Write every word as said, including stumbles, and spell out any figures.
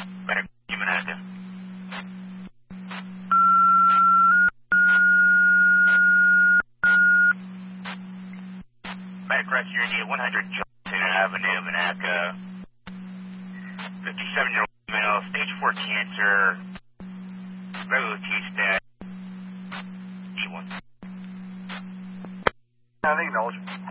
Better human active. Better correct your India one hundred Johnson Avenue, Monaca. fifty-seven-year-old female, stage four cancer, regular T-stat, E one. I think acknowledge.